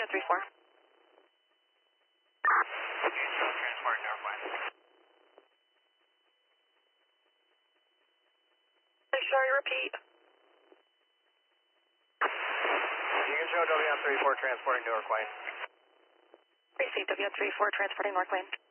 W34. Transporting Northwest. Sorry, repeat. You can show WM34 transporting Newark Lane. Receive WM34 transporting North Lane.